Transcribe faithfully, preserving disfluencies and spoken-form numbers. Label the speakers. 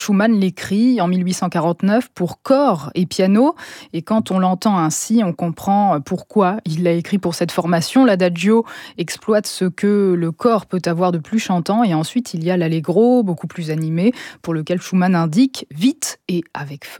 Speaker 1: Schumann l'écrit en mille huit cent quarante-neuf pour corps et piano. Et quand on l'entend ainsi, on comprend pourquoi il l'a écrit pour cette formation. L'adagio exploite ce que le corps peut avoir de plus chantant. Et ensuite, il y a l'allegro, beaucoup plus animé, pour lequel Schumann indique vite et avec feu.